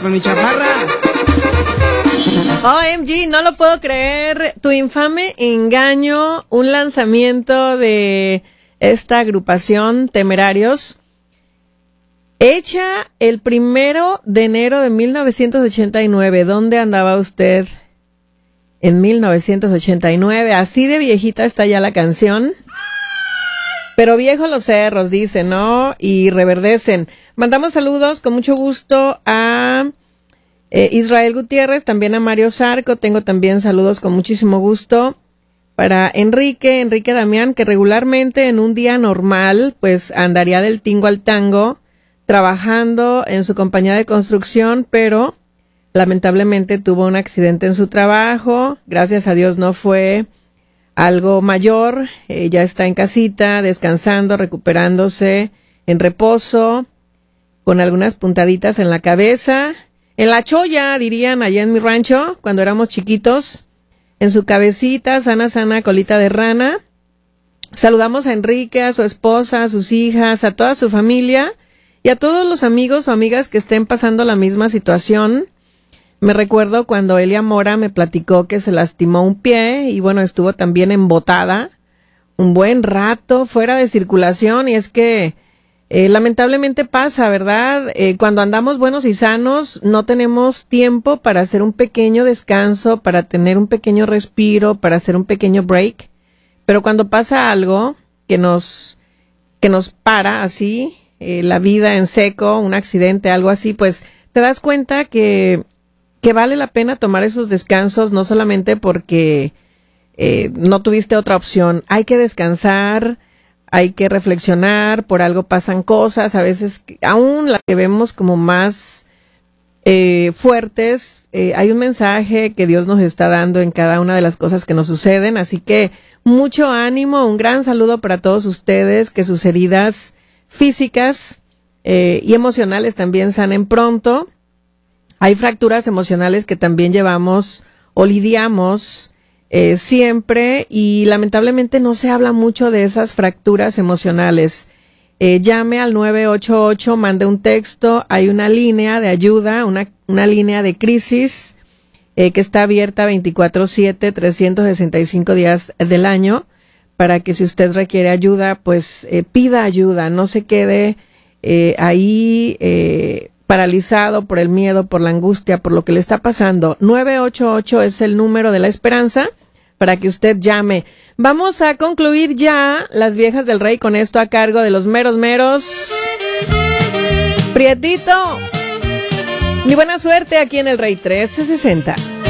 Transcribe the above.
pues mi chaparra. OMG, no lo puedo creer. Tu infame engaño, un lanzamiento de esta agrupación Temerarios, hecha el 1 de enero de 1989. ¿Dónde andaba usted en 1989? Así de viejita está ya la canción. Pero viejos los cerros, dicen, ¿no? Y reverdecen. Mandamos saludos con mucho gusto a Israel Gutiérrez, también a Mario Zarco. Tengo también saludos con muchísimo gusto para Enrique Damián, que regularmente en un día normal, pues andaría del tingo al tango, trabajando en su compañía de construcción, pero lamentablemente tuvo un accidente en su trabajo. Gracias a Dios no fue algo mayor, ya está en casita, descansando, recuperándose, en reposo, con algunas puntaditas en la cabeza, en la cholla, dirían allá en mi rancho, cuando éramos chiquitos, en su cabecita, sana, colita de rana. Saludamos a Enrique, a su esposa, a sus hijas, a toda su familia y a todos los amigos o amigas que estén pasando la misma situación. Me recuerdo cuando Elia Mora me platicó que se lastimó un pie y bueno, estuvo también embotada un buen rato fuera de circulación, y es que lamentablemente pasa, ¿verdad? Cuando andamos buenos y sanos no tenemos tiempo para hacer un pequeño descanso, para tener un pequeño respiro, para hacer un pequeño break, pero cuando pasa algo que nos para así, la vida en seco, un accidente, algo así, pues te das cuenta que vale la pena tomar esos descansos, no solamente porque no tuviste otra opción. Hay que descansar, hay que reflexionar, por algo pasan cosas, a veces aún las que vemos como más fuertes, hay un mensaje que Dios nos está dando en cada una de las cosas que nos suceden, así que mucho ánimo, un gran saludo para todos ustedes, que sus heridas físicas y emocionales también sanen pronto. Hay fracturas emocionales que también llevamos o lidiamos siempre, y lamentablemente no se habla mucho de esas fracturas emocionales. Llame al 988, mande un texto, hay una línea de ayuda, una línea de crisis que está abierta 24/7, 365 días del año, para que si usted requiere ayuda, pues pida ayuda, no se quede ahí paralizado por el miedo, por la angustia, por lo que le está pasando. 988 es el número de la esperanza para que usted llame. Vamos a concluir ya Las Viejas del Rey con esto a cargo de los meros meros. Prietito, mi buena suerte aquí en el Rey 1360.